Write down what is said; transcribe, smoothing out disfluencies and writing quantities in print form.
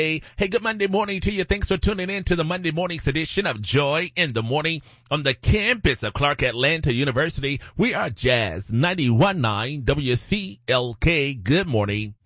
Hey, good Monday morning to you. Thanks for tuning in to the Monday morning's edition of Joy in the Morning on the campus of Clark Atlanta University. We are Jazz 91.9 WCLK. Good morning.